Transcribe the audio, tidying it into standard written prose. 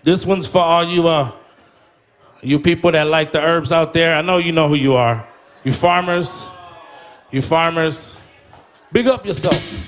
This one's for all you people that like the herbs out there. I know you know who you are. You farmers. Big up yourself.